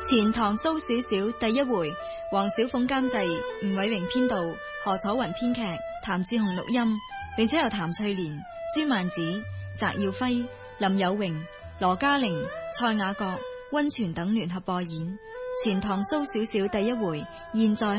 錢塘蘇小小第一回，黃小鳳監製，吳偉榮編導，何楚雲編劇，譚志雄錄音，並且由譚翠蓮、朱曼子、翟耀輝、林有榮、羅嘉玲、蔡雅閣、溫泉等聯合播演。錢塘蘇小小第一回，現在